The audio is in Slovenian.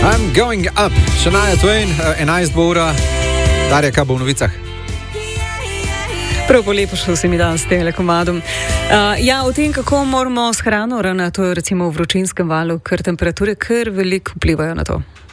I'm going up. Shania Twain, 11 bo ura. Darja, kaj bo v novicah? Prav lepo šel se mi dan s tem komadom. O tem, kako moramo s hrano ravnati, recimo v vročinskem valu, ker temperature kar veliko vplivajo na to.